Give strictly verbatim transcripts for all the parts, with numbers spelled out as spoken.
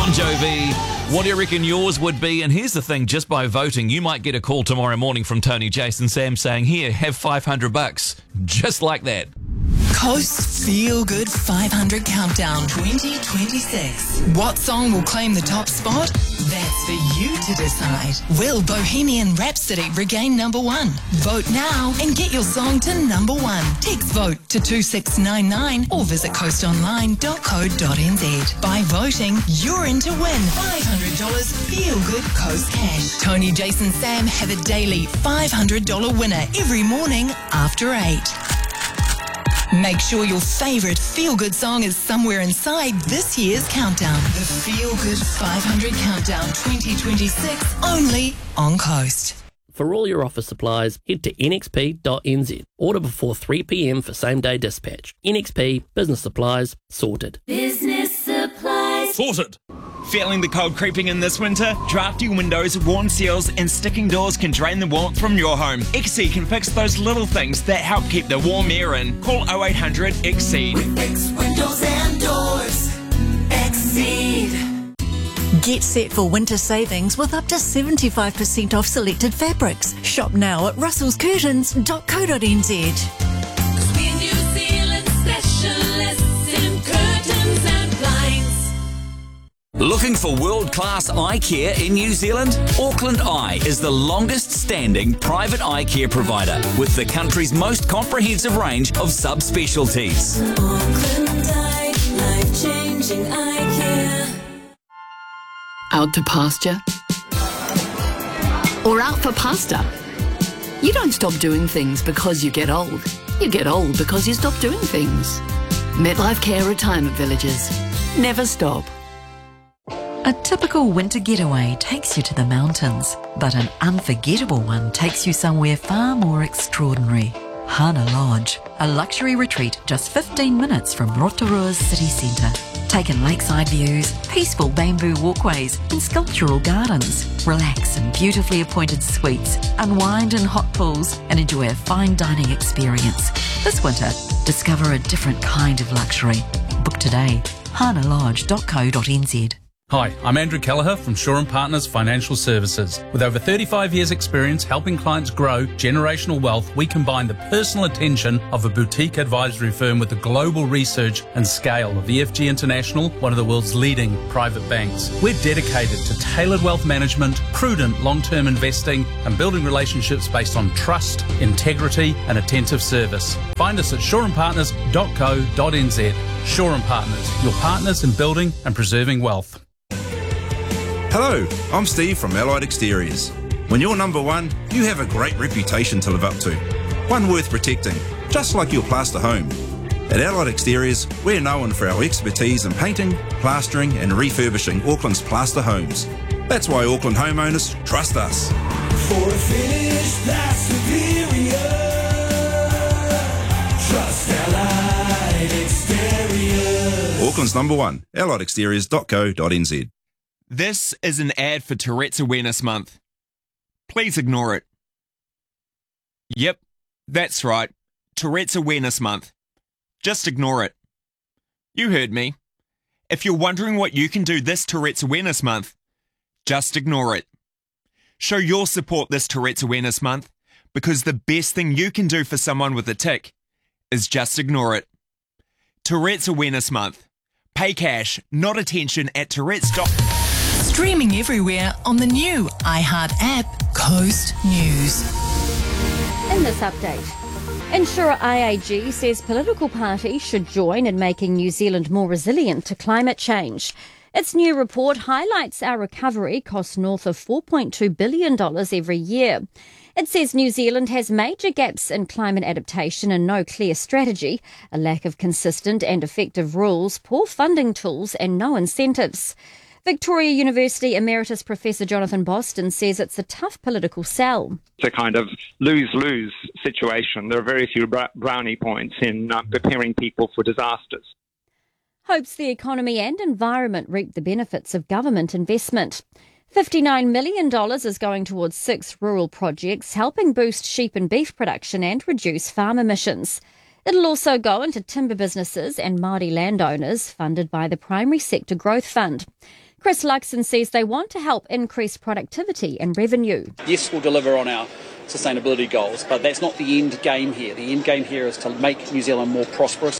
Bon Jovi, what do you reckon yours would be? And here's the thing, just by voting, you might get a call tomorrow morning from Tony, Jason, Sam saying, here, have five hundred bucks. Just like that. Coast Feel Good five hundred Countdown twenty twenty-six. What song will claim the top spot? That's for you to decide. Will Bohemian Rhapsody regain number one? Vote now and get your song to number one. Text vote to two six nine nine or visit coast online dot co dot n z. By voting, you're in to win five hundred dollars Feel Good Coast cash. Tony, Jason, Sam have a daily five hundred dollars winner every morning after eight. Make sure your favourite feel-good song is somewhere inside this year's countdown. The Feel Good five hundred Countdown twenty twenty-six, only on Coast. For all your office supplies, head to n x p dot n z. Order before three p m for same-day dispatch. N X P, business supplies, sorted. Business supplies. Sorted. Feeling the cold creeping in this winter? Drafty windows, worn seals and sticking doors can drain the warmth from your home. Exceed can fix those little things that help keep the warm air in. Call oh eight hundred Exceed. We fix windows and doors. Exceed. Get set for winter savings with up to seventy-five percent off selected fabrics. Shop now at russells curtains dot co dot n z. We're New Zealand specialists in curtains and blinds. Looking for world-class eye care in New Zealand? Auckland Eye is the longest-standing private eye care provider with the country's most comprehensive range of subspecialties. Auckland Eye, life-changing eye care. Out to pasture? Or out for pasta? You don't stop doing things because you get old. You get old because you stop doing things. MetLife Care Retirement Villages. Never stop. A typical winter getaway takes you to the mountains, but an unforgettable one takes you somewhere far more extraordinary. Hana Lodge, a luxury retreat just fifteen minutes from Rotorua's city centre. Take in lakeside views, peaceful bamboo walkways and sculptural gardens. Relax in beautifully appointed suites, unwind in hot pools and enjoy a fine dining experience. This winter, discover a different kind of luxury. Book today, hana lodge dot co dot n z. Hi, I'm Andrew Kelleher from Shaw and Partners Financial Services. With over thirty-five years experience helping clients grow generational wealth, we combine the personal attention of a boutique advisory firm with the global research and scale of E F G International, one of the world's leading private banks. We're dedicated to tailored wealth management, prudent long-term investing and building relationships based on trust, integrity and attentive service. Find us at shaw and partners dot co dot n z. Shaw and Partners, your partners in building and preserving wealth. Hello, I'm Steve from Allied Exteriors. When you're number one, you have a great reputation to live up to. One worth protecting, just like your plaster home. At Allied Exteriors, we're known for our expertise in painting, plastering and refurbishing Auckland's plaster homes. That's why Auckland homeowners trust us. For a finish that's superior, trust Allied Exteriors. Auckland's number one, allied exteriors dot co dot n z. This is an ad for Tourette's Awareness Month. Please ignore it. Yep, that's right. Tourette's Awareness Month. Just ignore it. You heard me. If you're wondering what you can do this Tourette's Awareness Month, just ignore it. Show your support this Tourette's Awareness Month because the best thing you can do for someone with a tic is just ignore it. Tourette's Awareness Month. Pay cash, not attention at Tourette's. Streaming everywhere on the new iHeart app, Coast News. In this update, insurer I A G says political parties should join in making New Zealand more resilient to climate change. Its new report highlights our recovery costs north of four point two billion dollars every year. It says New Zealand has major gaps in climate adaptation and no clear strategy, a lack of consistent and effective rules, poor funding tools and no incentives. Victoria University Emeritus Professor Jonathan Boston says it's a tough political sell. It's a kind of lose-lose situation. There are very few brownie points in uh, preparing people for disasters. Hopes the economy and environment reap the benefits of government investment. fifty-nine million dollars is going towards six rural projects helping boost sheep and beef production and reduce farm emissions. It'll also go into timber businesses and Māori landowners funded by the Primary Sector Growth Fund. Chris Luxon says they want to help increase productivity and revenue. Yes, we'll deliver on our sustainability goals, but that's not the end game here. The end game here is to make New Zealand more prosperous.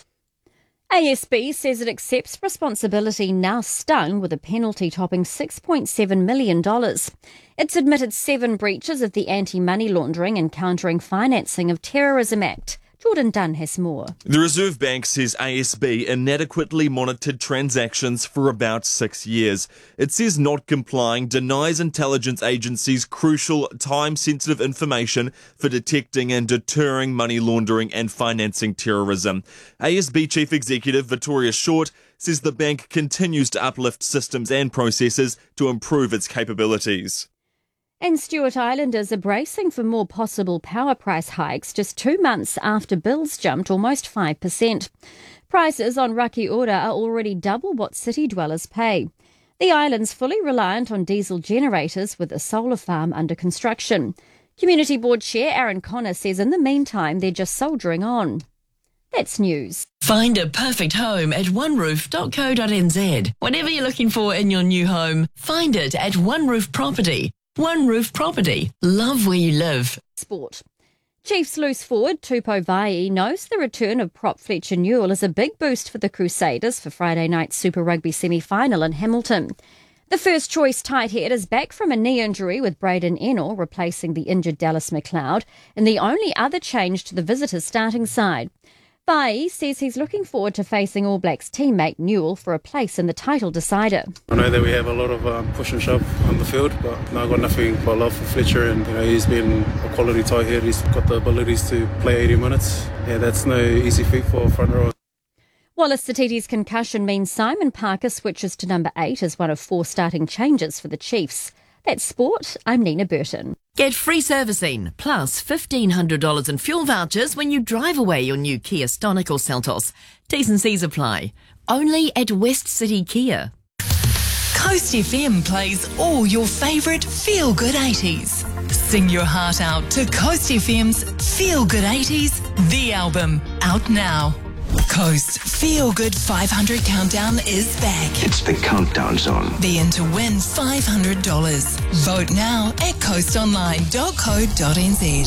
A S B says it accepts responsibility, now stung with a penalty topping six point seven million dollars. It's admitted seven breaches of the Anti-Money Laundering and Countering Financing of Terrorism Act. Jordan Dunn has more. The Reserve Bank says A S B inadequately monitored transactions for about six years. It says not complying denies intelligence agencies crucial time-sensitive information for detecting and deterring money laundering and financing terrorism. A S B Chief Executive Victoria Short says the bank continues to uplift systems and processes to improve its capabilities. And Stewart Islanders are bracing for more possible power price hikes just two months after bills jumped almost five percent. Prices on Raki Ora are already double what city dwellers pay. The island's fully reliant on diesel generators with a solar farm under construction. Community Board Chair Aaron Connor says in the meantime they're just soldiering on. That's news. Find a perfect home at one roof dot co dot n z. Whatever you're looking for in your new home, find it at One Roof Property. One Roof Property. Love where you live. Sport. Chiefs loose forward Tupou Vaa'i knows the return of prop Fletcher Newell is a big boost for the Crusaders for Friday night's Super Rugby semi-final in Hamilton. The first choice tight head is back from a knee injury with Braden Ennor replacing the injured Dallas McLeod and the only other change to the visitors' starting side. Vaa'i says he's looking forward to facing All Blacks teammate Newell for a place in the title decider. I know that we have a lot of um, push and shove on the field, but no, I've got nothing but love for Fletcher, and you know, he's been a quality tight head. He's got the abilities to play eighty minutes. Yeah, that's no easy feat for a front row. Wallace Satiti's concussion means Simon Parker switches to number eight as one of four starting changes for the Chiefs. That's sport. I'm Nina Burton. Get free servicing, plus fifteen hundred dollars in fuel vouchers when you drive away your new Kia Stonic or Seltos. T's and C's apply. Only at West City Kia. Coast F M plays all your favourite feel-good eighties. Sing your heart out to Coast F M's Feel Good eighties, the album, out now. Coast Feel Good five hundred Countdown is back. It's the Countdown Zone. Be in to win five hundred dollars. Vote now at coast online dot co dot n z.